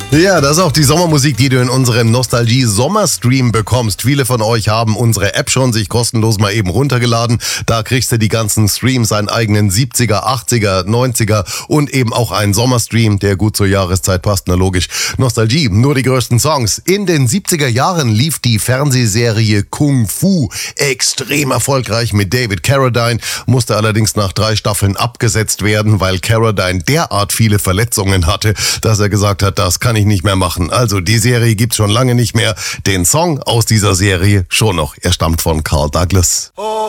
Ja, das ist auch die Sommermusik, die du in unserem Nostalgie-Sommerstream bekommst. Viele von euch haben unsere App schon sich kostenlos mal eben runtergeladen. Da kriegst du die ganzen Streams, einen eigenen 70er, 80er, 90er und eben auch einen Sommerstream, der gut zur Jahreszeit passt. Na logisch. Nostalgie, nur die größten Songs. In den 70er Jahren lief die Fernsehserie Kung Fu extrem erfolgreich mit David Carradine, musste allerdings nach 3 Staffeln abgesetzt werden, weil Carradine derart viele Verletzungen hatte, dass er gesagt hat, das kann ich nicht mehr machen. Also die Serie gibt's schon lange nicht mehr. Den Song aus dieser Serie schon noch. Er stammt von Carl Douglas.